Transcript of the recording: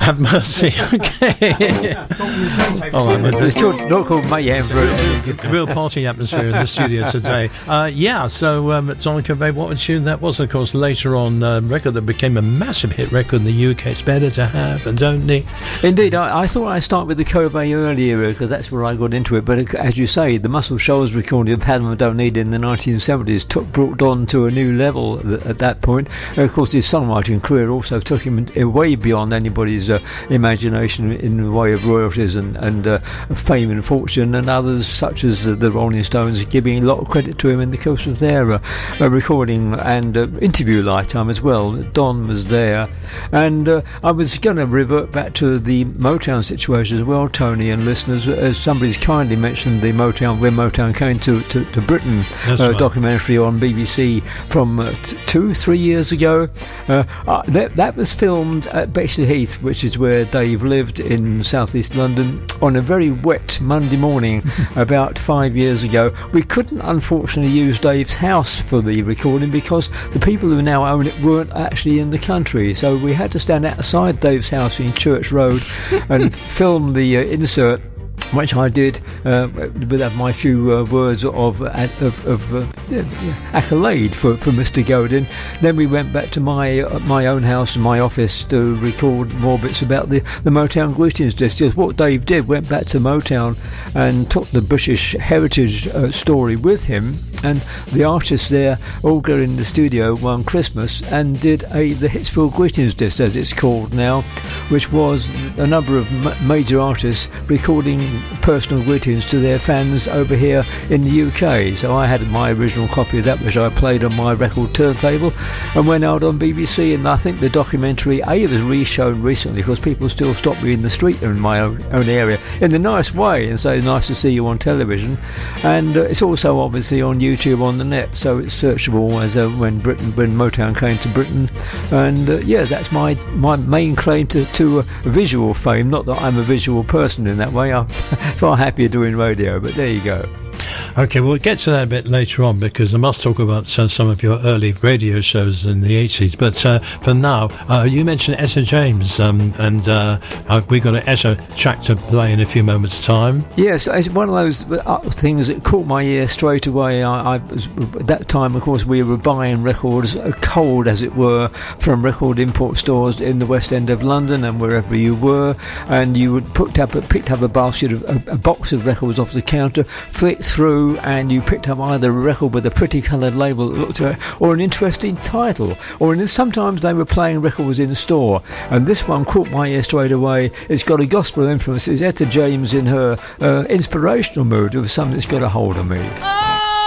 Have mercy. Okay. All right, it's not called Mayhem. Real party atmosphere in the studio today. Sonic Cobain, what a tune that was. Of course, later on, record that became a massive hit record in the UK. It's better to have and don't need. Indeed, I thought I'd start with the Cobain early era because that's where I got into it. But as you say, the Muscle Shoals recording of Have and Don't Need in the 1970s brought Don to a new level at that point. And of course, his songwriting career also took him way beyond anybody's imagination in the way of royalties and fame and fortune, and others such as the Rolling Stones giving a lot of credit to him in the course of their recording and interview lifetime as well. Don was there, and I was going to revert back to the Motown situation as well, Tony and listeners, as somebody's kindly mentioned the Motown, when Motown came to Britain documentary on BBC from 2-3 years ago. That was filmed at Bexley Heath, which is where Dave lived in southeast London, on a very wet Monday morning about 5 years ago. We couldn't unfortunately use Dave's house for the recording because the people who now own it weren't actually in the country, so we had to stand outside Dave's house in Church Road and film the insert, which I did with my few words of accolade for Mr. Godin. Then we went back to my own house and my office to record more bits about the Motown Greetings disc. Just what Dave did, went back to Motown and took the British heritage story with him, and the artists there all got in the studio one Christmas and did the Hitsville Greetings disc, as it's called now, which was a number of major artists recording personal greetings to their fans over here in the UK. So I had my original copy of that, which I played on my record turntable and went out on BBC. And I think the documentary was re-shown recently because people still stop me in the street in my own area in a nice way and say nice to see you on television. And it's also obviously on YouTube on the net, so it's searchable as when Motown came to Britain. And that's my main claim to visual fame. Not that I'm a visual person in that way. I'm far happier doing radio, but there you go. Okay, we'll get to that a bit later on because I must talk about some of your early radio shows in the 80s. But for now, you mentioned Etta James, and we've got an Etta track to play in a few moments' time. Yes, it's one of those things that caught my ear straight away. At that time, of course, we were buying records cold, as it were, from record import stores in the West End of London and wherever you were, and you would picked up a basket of a box of records off the counter, flicked through, and you picked up either a record with a pretty coloured label that looked at it, or an interesting title, sometimes they were playing records in store, and this one caught my ear straight away. It's got a gospel influence. It's Etta James in her inspirational mood of something that's got a hold of me.